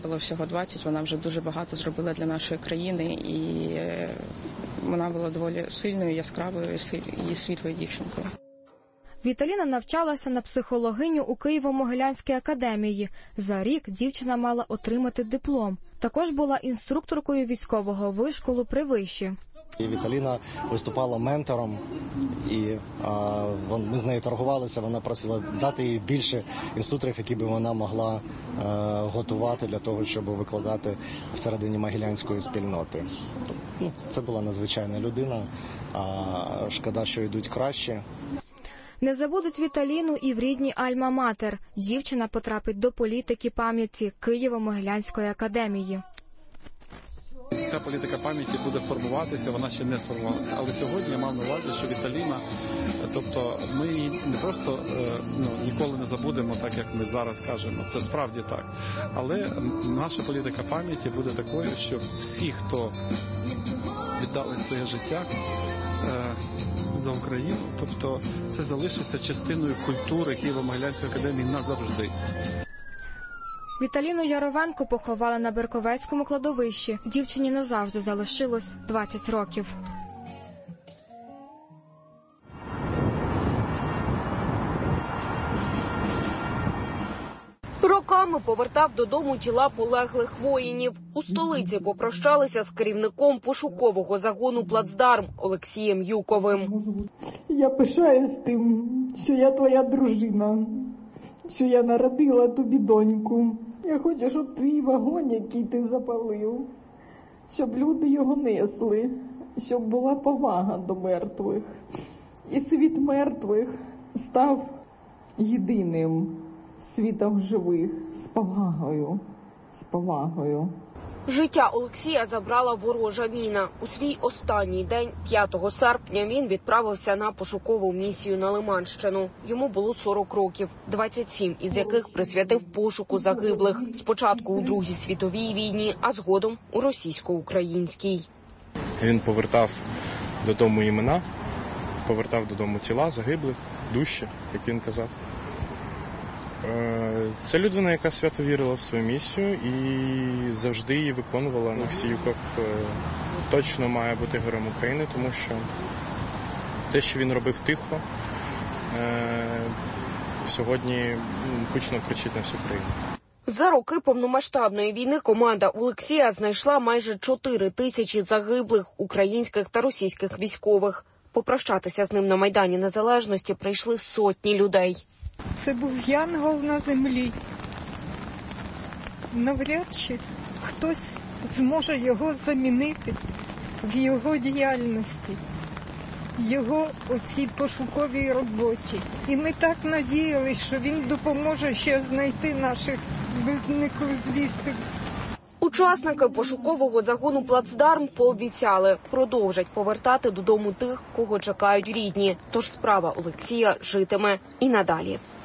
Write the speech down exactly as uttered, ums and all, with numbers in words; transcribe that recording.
Було всього двадцять, вона вже дуже багато зробила для нашої країни, і вона була доволі сильною, яскравою і світлою дівчинкою. Віталіна навчалася на психологиню у Києво-Могилянській академії. За рік дівчина мала отримати диплом. Також була інструкторкою військового вишколу при виші. І Віталіна виступала ментором, і а, вон, ми з нею торгувалися, вона просила дати їй більше інструкторів, які б вона могла а, готувати для того, щоб викладати всередині могилянської спільноти. Ну, це була надзвичайна людина, а шкода, що йдуть краще. Не забудуть Віталіну і в рідній Альма-Матер. Дівчина потрапить до політики пам'яті Києво-Могилянської академії. Ця політика пам'яті буде формуватися, вона ще не сформувалася. Але сьогодні я мав на увазі, що Віталіна, тобто ми її не просто ну, ніколи не забудемо, так як ми зараз кажемо, це справді так. Але наша політика пам'яті буде такою, що всі, хто віддали своє життя за Україну, тобто це залишиться частиною культури Києво-Могилянської академії назавжди. Віталіну Яровенко поховали на Берковецькому кладовищі. Дівчині назавжди залишилось двадцять років. Роками повертав додому тіла полеглих воїнів. У столиці попрощалися з керівником пошукового загону «Плацдарм» Олексієм Юковим. Я пишаюсь тим, що я твоя дружина, що я народила тобі доньку. Я хочу, щоб твій вагон, який ти запалив, щоб люди його несли, щоб була повага до мертвих. І світ мертвих став єдиним світом живих, з повагою, з повагою. Життя Олексія забрала ворожа міна. У свій останній день, п'ятого серпня, він відправився на пошукову місію на Лиманщину. Йому було сорок років, двадцять сім із яких присвятив пошуку загиблих. Спочатку у Другій світовій війні, а згодом у російсько-українській. Він повертав додому імена, повертав додому тіла загиблих, душі, як він казав. Це людина, яка свято вірила в свою місію і завжди її виконувала. Олексій Юков точно має бути героєм України, тому що те, що він робив тихо, сьогодні гучно кричить на всю країну. За роки повномасштабної війни команда Олексія знайшла майже чотири тисячі загиблих українських та російських військових. Попрощатися з ним на Майдані Незалежності прийшли сотні людей. Це був янгол на землі. Навряд чи хтось зможе його замінити в його діяльності, його оцій пошуковій роботі. І ми так надіялися, що він допоможе ще знайти наших безвісних. Учасники пошукового загону «Плацдарм» пообіцяли, продовжать повертати додому тих, кого чекають рідні. Тож справа Олексія житиме і надалі.